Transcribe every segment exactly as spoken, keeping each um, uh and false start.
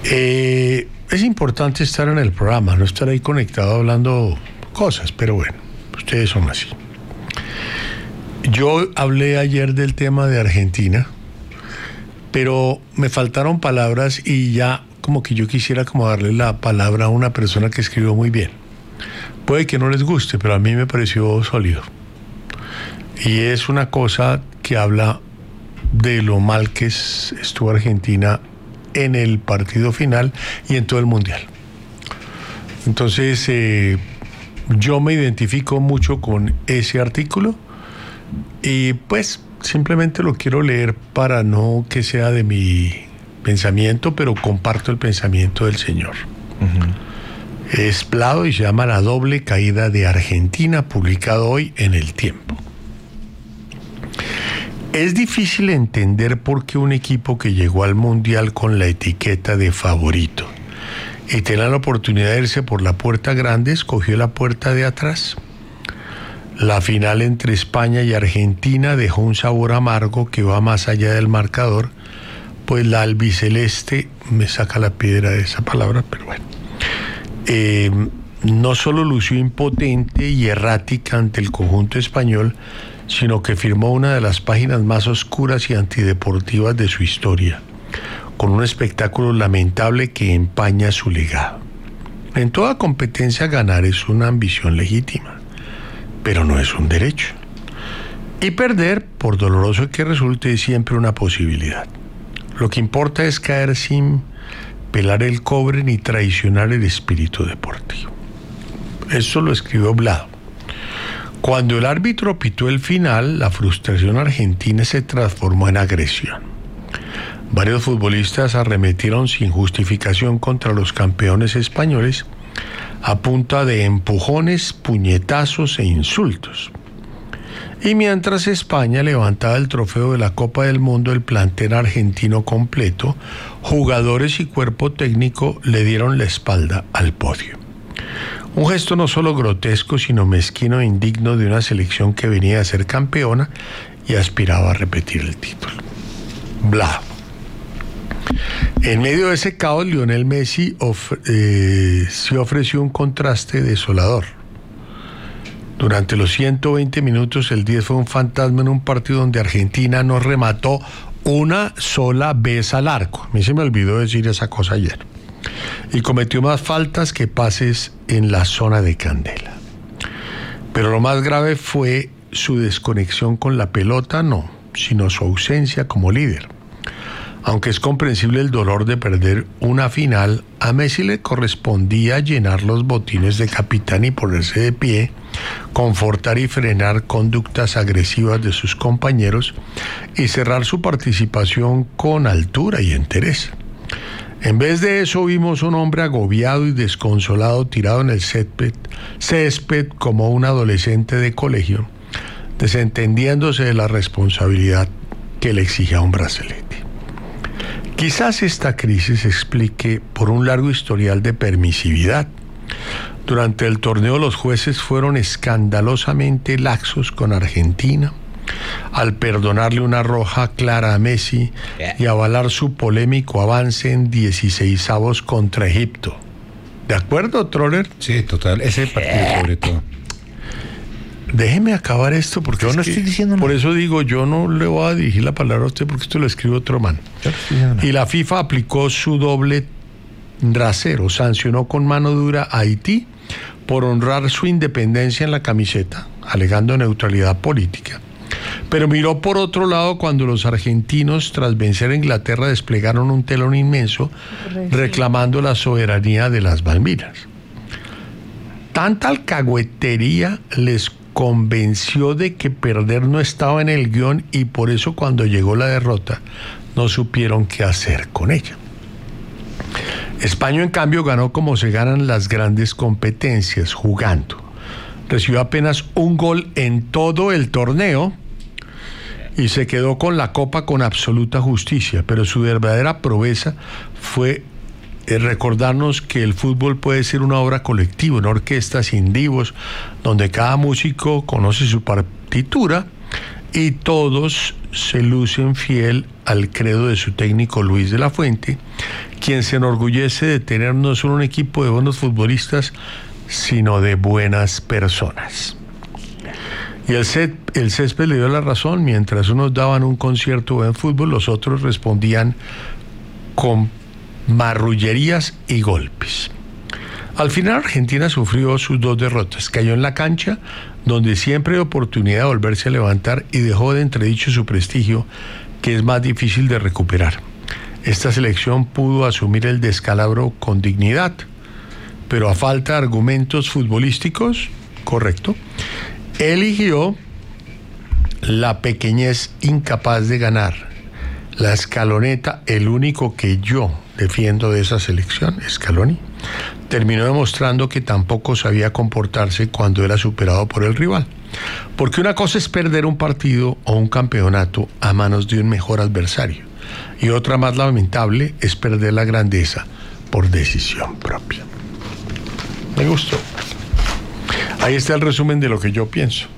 Eh, es importante estar en el programa, no estar ahí conectado hablando cosas, pero bueno, ustedes son así. Yo hablé ayer del tema de Argentina, pero me faltaron palabras y ya como que yo quisiera como darle la palabra a una persona que escribió muy bien. Puede que no les guste, pero a mí me pareció sólido. Y es una cosa que habla de lo mal que estuvo Argentina en el partido final y en todo el Mundial. Entonces, eh, yo me identifico mucho con ese artículo y pues simplemente lo quiero leer para no que sea de mi pensamiento, pero comparto el pensamiento del señor. Uh-huh. Es plado y se llama La doble caída de Argentina, publicado hoy en El Tiempo. Es difícil entender por qué un equipo que llegó al Mundial con la etiqueta de favorito y tenía la oportunidad de irse por la puerta grande, escogió la puerta de atrás. La final entre España y Argentina dejó un sabor amargo que va más allá del marcador, pues la albiceleste, me saca la piedra de esa palabra, pero bueno, eh, no solo lució impotente y errática ante el conjunto español, sino que firmó una de las páginas más oscuras y antideportivas de su historia, con un espectáculo lamentable que empaña su legado. En toda competencia ganar es una ambición legítima, pero no es un derecho. Y perder, por doloroso que resulte, es siempre una posibilidad. Lo que importa es caer sin pelar el cobre ni traicionar el espíritu deportivo. Eso lo escribió Blado. Cuando el árbitro pitó el final, la frustración argentina se transformó en agresión. Varios futbolistas arremetieron sin justificación contra los campeones españoles a punta de empujones, puñetazos e insultos. Y mientras España levantaba el trofeo de la Copa del Mundo, el plantel argentino completo, jugadores y cuerpo técnico le dieron la espalda al podio. Un gesto no solo grotesco, sino mezquino e indigno de una selección que venía a ser campeona y aspiraba a repetir el título. Bla. En medio de ese caos, Lionel Messi of, eh, se ofreció un contraste desolador. Durante los ciento veinte minutos, el diez fue un fantasma en un partido donde Argentina no remató una sola vez al arco. A mí se me olvidó decir esa cosa ayer. Y cometió más faltas que pases en la zona de candela. Pero lo más grave fue su desconexión con la pelota, no, sino su ausencia como líder. Aunque es comprensible el dolor de perder una final, a Messi le correspondía llenar los botines de capitán y ponerse de pie, confortar y frenar conductas agresivas de sus compañeros y cerrar su participación con altura y entereza. En vez de eso, vimos un hombre agobiado y desconsolado tirado en el césped, césped como un adolescente de colegio, desentendiéndose de la responsabilidad que le exigía un brazalete. Quizás esta crisis se explique por un largo historial de permisividad. Durante el torneo los jueces fueron escandalosamente laxos con Argentina, al perdonarle una roja clara a Messi y avalar su polémico avance en dieciseisavos contra Egipto. ¿De acuerdo, Troller? Sí, total. Ese partido sobre todo. Déjeme acabar esto porque yo no es estoy que, diciendo por nada. eso digo, yo no le voy a dirigir la palabra a usted porque esto lo escribe otro man. Y la FIFA aplicó su doble rasero, sancionó con mano dura a Haití por honrar su independencia en la camiseta, alegando neutralidad política. Pero miró por otro lado cuando los argentinos, tras vencer a Inglaterra, desplegaron un telón inmenso reclamando la soberanía de las Malvinas. Tanta alcahuetería les convenció de que perder no estaba en el guión y por eso cuando llegó la derrota no supieron qué hacer con ella. España, en cambio, ganó como se ganan las grandes competencias, jugando. Recibió apenas un gol en todo el torneo y se quedó con la copa con absoluta justicia, pero su verdadera proeza fue recordarnos que el fútbol puede ser una obra colectiva, una orquesta sin divos, donde cada músico conoce su partitura y todos se lucen fiel al credo de su técnico Luis de la Fuente, quien se enorgullece de tener no solo un equipo de buenos futbolistas, sino de buenas personas. Y el, set, el césped le dio la razón. Mientras unos daban un concierto de buen fútbol, los otros respondían con marrullerías y golpes. Al final Argentina sufrió sus dos derrotas, cayó en la cancha donde siempre hay oportunidad de volverse a levantar y dejó de entredicho su prestigio, que es más difícil de recuperar. Esta selección pudo asumir el descalabro con dignidad, pero a falta de argumentos futbolísticos, correcto, eligió la pequeñez incapaz de ganar, la escaloneta, el único que yo defiendo de esa selección, Scaloni, terminó demostrando que tampoco sabía comportarse cuando era superado por el rival. Porque una cosa es perder un partido o un campeonato a manos de un mejor adversario, y otra más lamentable es perder la grandeza por decisión propia. Me gustó. Ahí está el resumen de lo que yo pienso.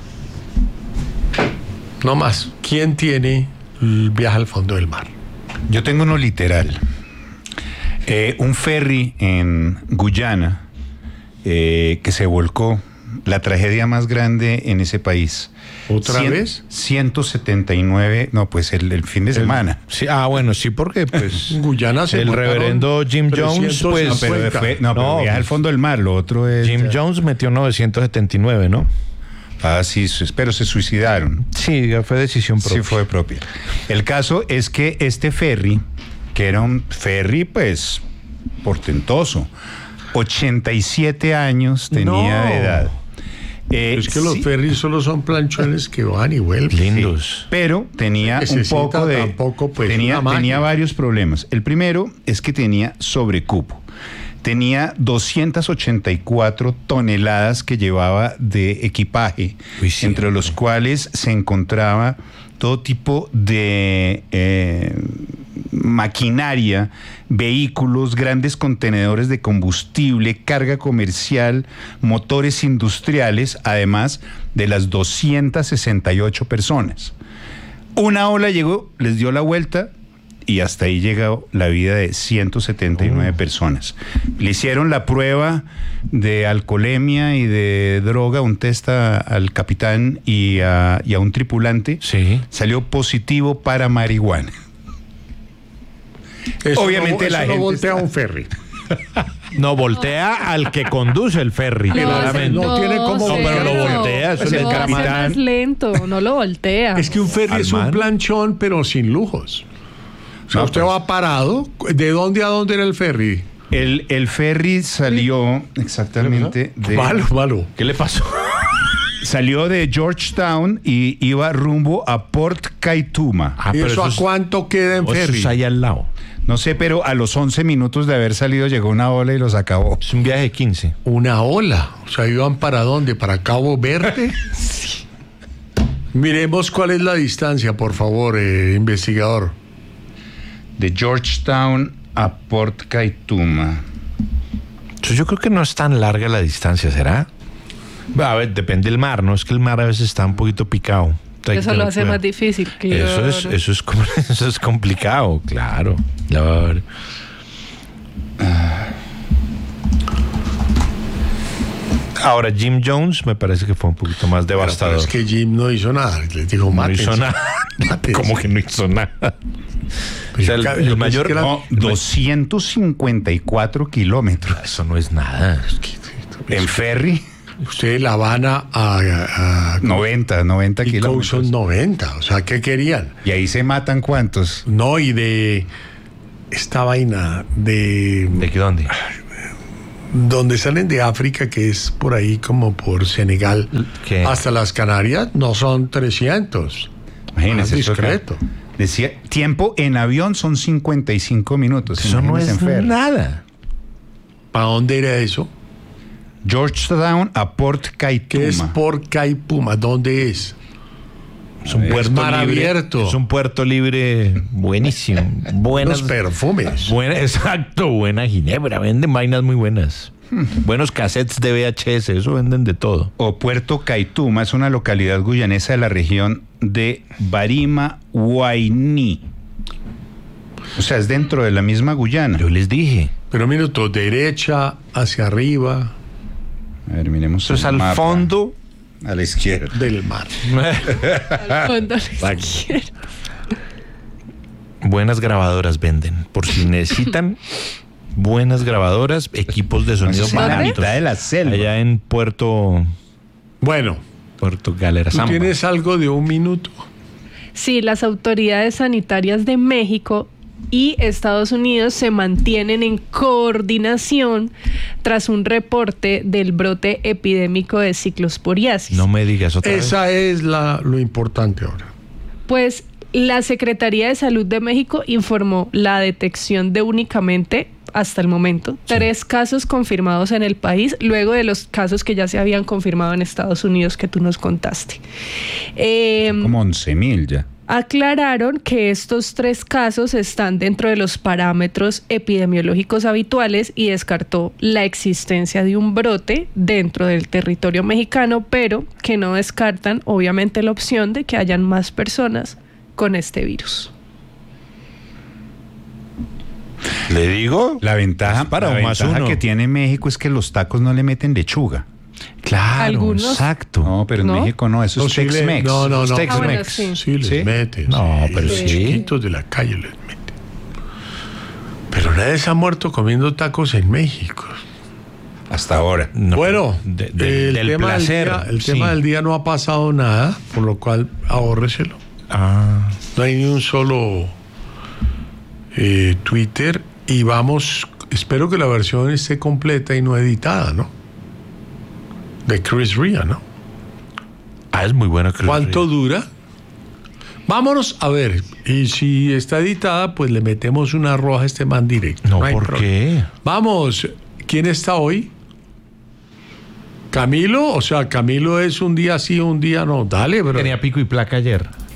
No más. ¿Quién tiene el viaje al fondo del mar? Yo tengo uno literal. Eh, un ferry en Guyana eh, que se volcó, la tragedia más grande en ese país. ¿Otra Cien, vez? ciento setenta y nueve, no, pues el, el fin de El, semana. sí, ah, bueno, sí, porque pues En Guyana se el mataron reverendo Jim Jones, pues, No, pero fue, no, pero No, viaje al fondo del mar, lo otro es... Jim Jones metió novecientos setenta y nueve, ¿no? Ah, sí, pero se suicidaron. Sí, ya fue decisión propia. Sí, fue propia. El caso es que este ferry, que era un ferry, pues, portentoso, ochenta y siete años tenía No. de edad. Eh, Es que los sí, ferries solo son planchones que van y vuelven. Lindos. sí, pero tenía un Necesita poco de... tampoco, pues, tenía, una máquina. tenía varios problemas. El primero es que tenía sobrecupo. Tenía doscientas ochenta y cuatro toneladas que llevaba de equipaje, Uy, sí, entre los cuales se encontraba todo tipo de eh, maquinaria, vehículos, grandes contenedores de combustible, carga comercial, motores industriales, además de las doscientas sesenta y ocho personas. Una ola llegó, les dio la vuelta, y hasta ahí llegó la vida de ciento setenta y nueve oh. personas. Le hicieron la prueba de alcoholemia y de droga, un test a, al capitán y a, y a un tripulante. Sí. Salió positivo para marihuana. Eso Obviamente no, la eso gente no voltea está... un ferry. No, voltea al que conduce el ferry, No, claramente. no tiene cómo No, pero lo cero. voltea, eso No, es el hace capitán. más lento, no lo voltea. Es que un ferry Al es un mar. planchón, pero sin lujos. O sea, No, usted pues. va parado. ¿De dónde a dónde era el ferry? El, el ferry salió exactamente de... Malo, malo. ¿Qué le pasó? Salió de Georgetown y iba rumbo a Port Kaituma. Ah, ¿Y pero eso a es- cuánto queda en o eso ferry? es ahí al lado. No sé, pero a los once minutos de haber salido llegó una ola y los acabó. Es un viaje de quince. Una ola. O sea, ¿iban para dónde? ¿Para Cabo Verde? Sí. Miremos cuál es la distancia, por favor, eh, investigador. De Georgetown a Port Kaituma. Entonces, yo creo que no es tan larga la distancia, ¿será? A ver, depende del mar, ¿no? Es que el mar a veces está un poquito picado. Hay que Eso tener lo hace cuidado. más difícil. Claro. Eso es, eso es, com- eso es complicado, claro. claro. Ahora, Jim Jones me parece que fue un poquito más Pero, devastador. pero es que Jim no hizo nada. Les dijo, no mátense. hizo nada. Mátense. ¿Cómo que no hizo nada? Pues O sea, el- yo el pensé mayor- que era- No, doscientos cincuenta y cuatro kilómetros. Eso no es nada. En ferry, Usted de La Habana a, a, a noventa, noventa y kilómetros. son noventa. O sea, ¿qué querían? Y ahí se matan cuántos. No, y de esta vaina de ¿De qué dónde? donde salen de África, que es por ahí como por Senegal, ¿Qué? hasta las Canarias, no son trescientos. Imagínense. Más eso acá. discreto. Decía, tiempo en avión son cincuenta y cinco minutos. Eso no imagínense es en ferry. nada. ¿Para dónde era eso? Georgetown a Port Kaituma. ¿Qué es por Caipuma? ¿Dónde es? Es un Es puerto mar libre. abierto. Es un puerto libre buenísimo. Buenas. Los perfumes. Buena, exacto, buena ginebra. Venden vainas muy buenas. Buenos cassettes de V H S, eso venden de todo. O Puerto Caituma, es una localidad guyanesa de la región de Barima, Guainí. O sea, es dentro de la misma Guyana. Yo les dije. Pero un minuto, derecha, hacia arriba A ver, miremos Eso es el al mapa. fondo. A la izquierda. del mar. Al fondo a la izquierda. Buenas grabadoras venden. Por si necesitan buenas grabadoras, equipos de sonido Entonces, en la baratos. mitad de la selva. Allá en Puerto, Bueno, Puerto Galera ¿tú Samba. tienes algo de un minuto? Sí, las autoridades sanitarias de México y Estados Unidos se mantienen en coordinación tras un reporte del brote epidémico de ciclosporiasis. No me digas otra vez. Esa es la, lo importante ahora. Pues la Secretaría de Salud de México informó la detección de únicamente, hasta el momento, tres casos confirmados en el país, luego de los casos que ya se habían confirmado en Estados Unidos que tú nos contaste. Eh, Como once mil ya. Aclararon que estos tres casos están dentro de los parámetros epidemiológicos habituales y descartó la existencia de un brote dentro del territorio mexicano, pero que no descartan obviamente la opción de que hayan más personas con este virus. ¿Le digo? La ventaja, Es para la un más ventaja uno. que tiene México es que los tacos no le meten lechuga. Claro, Algunos- exacto. No, pero en ¿No? México no, eso No, es sí le- Tex-Mex. no, no, no. Es Ah, bueno, Tex-Mex. sí. Sí, les ¿Sí? meten. No, sí, pero los sí. chiquitos de la calle les meten. Pero nadie se ha muerto comiendo tacos en México. Hasta ahora. No, bueno, de- de- el, del tema, placer. del día, el sí. tema del día no ha pasado nada, por lo cual ahórreselo. Ah, No hay ni un solo eh, Twitter y vamos, espero que la versión esté completa y no editada, ¿no? De Chris Ria, ¿no? ah, es muy bueno. Chris ¿Cuánto Ria. dura? Vámonos a ver. Y si está editada, pues le metemos una roja a este man directo. No, hay ¿por problema. qué? Vamos, ¿quién está hoy? Camilo, o sea, Camilo es un día sí, un día no. Dale, bro. Tenía pico y placa ayer.